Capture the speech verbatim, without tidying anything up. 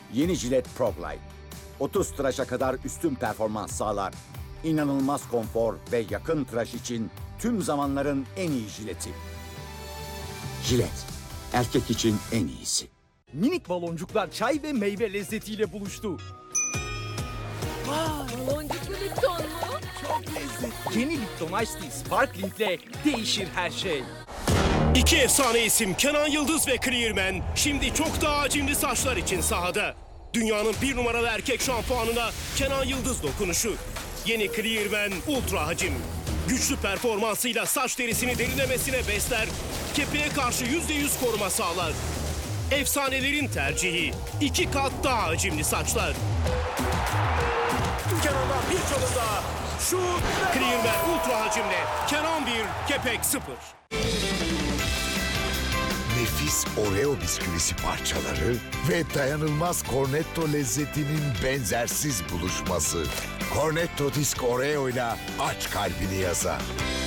Yeni Gillette Pro Glide. otuz tıraşa kadar üstün performans sağlar. İnanılmaz konfor ve yakın tıraş için tüm zamanların en iyi jileti. Gillette, erkek için en iyisi. Minik baloncuklar çay ve meyve lezzetiyle buluştu. Baloncuklu Lipton mu? Çok lezzetli. Yeni Lipton Ice Tea Sparkling'le değişir her şey. İki efsane isim Kenan Yıldız ve Clearman şimdi çok daha hacimli saçlar için sahada. Dünyanın bir numaralı erkek şampuanına Kenan Yıldız dokunuşu. Yeni Clearman Ultra Hacim. Güçlü performansıyla saç derisini derinlemesine besler, kepeğe karşı yüzde yüz koruma sağlar. Efsanelerin tercihi, iki kat daha hacimli saçlar. Kenan'dan bir çalım daha. Şut! Clearman Ultra Hacimle Kenan bir, kepek sıfır. Nefis Oreo bisküvisi parçaları ve dayanılmaz Cornetto lezzetinin benzersiz buluşması. Cornetto Disk Oreo ile aç kalbini yaza.